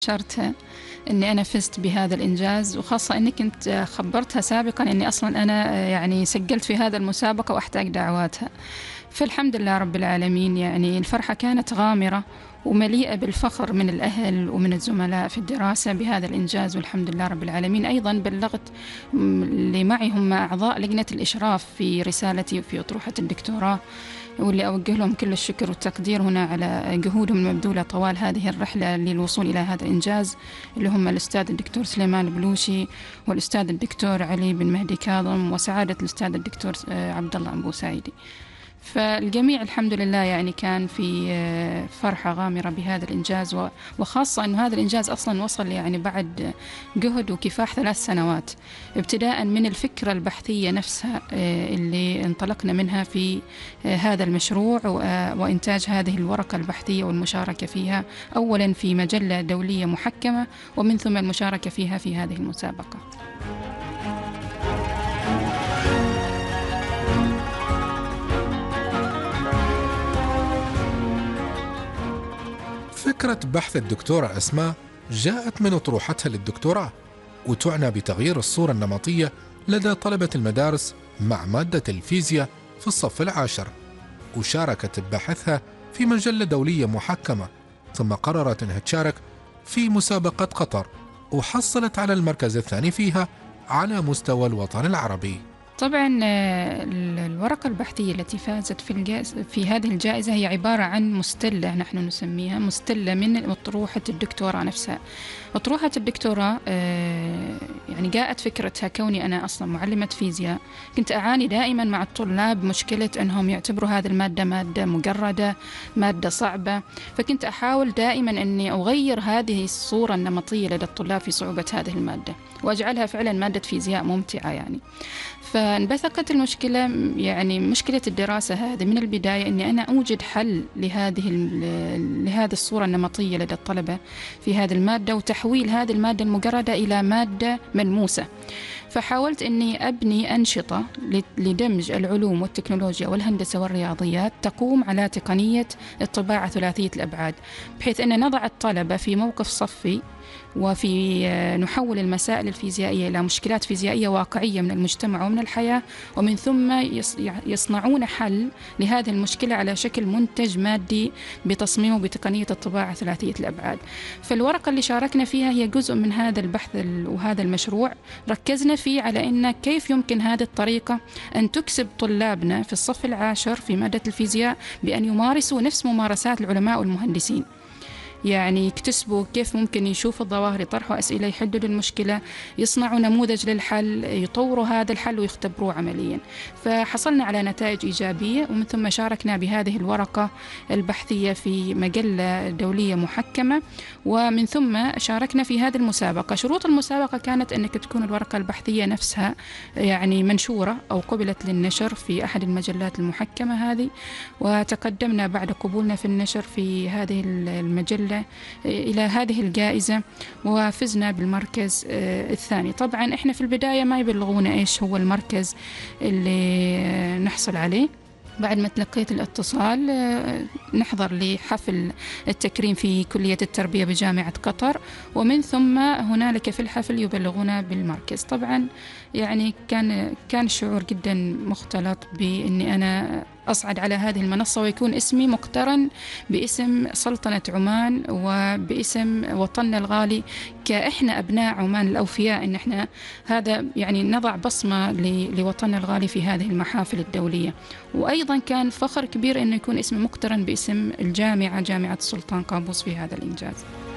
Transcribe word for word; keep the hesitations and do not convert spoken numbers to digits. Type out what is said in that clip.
شرتها أني أنا فزت بهذا الإنجاز، وخاصة أني كنت خبرتها سابقا أني أصلا أنا يعني سجلت في هذا المسابقة وأحتاج دعواتها. فالحمد لله رب العالمين، يعني الفرحة كانت غامرة ومليئة بالفخر من الأهل ومن الزملاء في الدراسة بهذا الإنجاز، والحمد لله رب العالمين. أيضا بلغت اللي معي هم أعضاء لجنة الإشراف في رسالتي وفي أطروحة الدكتوراه، واللي أوجه لهم كل الشكر والتقدير هنا على جهودهم المبذولة طوال هذه الرحلة للوصول إلى هذا الإنجاز، اللي هم الأستاذ الدكتور سليمان بلوشي والأستاذ الدكتور علي بن مهدي كاظم وسعادة الأستاذ الدكتور عبد الله أبو سعيدي. فالجميع الحمد لله يعني كان في فرحة غامرة بهذا الإنجاز، وخاصة أن هذا الإنجاز أصلا وصل يعني بعد جهد وكفاح ثلاث سنوات، ابتداء من الفكرة البحثية نفسها اللي انطلقنا منها في هذا المشروع وإنتاج هذه الورقة البحثية والمشاركة فيها أولا في مجلة دولية محكمة، ومن ثم المشاركة فيها في هذه المسابقة. فكرة بحث الدكتورة أسماء جاءت من أطروحتها للدكتوراه، وتعنى بتغيير الصورة النمطية لدى طلبة المدارس مع مادة الفيزياء في الصف العاشر، وشاركت ببحثها في مجلة دولية محكمة، ثم قررت أنها تشارك في مسابقة قطر، وحصلت على المركز الثاني فيها على مستوى الوطن العربي. طبعا الورقة البحثية التي فازت في, الجائزة في هذه الجائزة هي عبارة عن مستلة، نحن نسميها مستلة من أطروحة الدكتوراه نفسها. أطروحة الدكتوراه يعني جاءت فكرتها كوني أنا أصلا معلمة فيزياء، كنت أعاني دائما مع الطلاب مشكلة أنهم يعتبروا هذه المادة مادة مجردة، مادة صعبة، فكنت أحاول دائما أني أغير هذه الصورة النمطية لدى الطلاب في صعوبة هذه المادة وأجعلها فعلا مادة فيزياء ممتعة يعني. فانبثقت المشكلة، يعني مشكلة الدراسة هذه من البداية أني أنا أوجد حل لهذه لهذه الصورة النمطية لدى الطلبة في هذه المادة، وتحويل هذه المادة المجردة إلى مادة ملموسة. فحاولت أني أبني أنشطة لدمج العلوم والتكنولوجيا والهندسة والرياضيات تقوم على تقنية الطباعة ثلاثية الأبعاد، بحيث أن نضع الطلبة في موقف صفي، وفي نحول المسائل الفيزيائية إلى مشكلات فيزيائية واقعية من المجتمع ومن الحياة، ومن ثم يصنعون حل لهذه المشكلة على شكل منتج مادي بتصميمه بتقنية الطباعة ثلاثية الأبعاد. فالورقة اللي شاركنا فيها هي جزء من هذا البحث وهذا المشروع، ركزنا فيه على إن كيف يمكن هذه الطريقة أن تكسب طلابنا في الصف العاشر في مادة الفيزياء بأن يمارسوا نفس ممارسات العلماء والمهندسين، يعني يكتسبوا كيف ممكن يشوفوا الظواهر، يطرحوا أسئلة، يحددوا المشكلة، يصنعوا نموذج للحل، يطوروا هذا الحل ويختبروه عمليا. فحصلنا على نتائج إيجابية، ومن ثم شاركنا بهذه الورقة البحثية في مجلة دولية محكمة، ومن ثم شاركنا في هذه المسابقة. شروط المسابقة كانت أنك تكون الورقة البحثية نفسها يعني منشورة أو قبلت للنشر في أحد المجلات المحكمة هذه، وتقدمنا بعد قبولنا في النشر في هذه المجلة إلى هذه الجائزة وفزنا بالمركز الثاني. طبعا إحنا في البداية ما يبلغونا إيش هو المركز اللي نحصل عليه. بعد ما تلقيت الاتصال نحضر لحفل التكريم في كلية التربية بجامعة قطر، ومن ثم هنالك في الحفل يبلغونا بالمركز. طبعا يعني كان كان شعور جدا مختلط بإني أنا أصعد على هذه المنصة ويكون اسمي مقترن باسم سلطنة عمان وباسم وطننا الغالي كإحنا أبناء عمان الأوفياء، إن إحنا هذا يعني نضع بصمة لوطننا الغالي في هذه المحافل الدولية. وأيضا كان فخر كبير إنه يكون اسمي مقترن باسم الجامعة، جامعة السلطان قابوس، في هذا الإنجاز.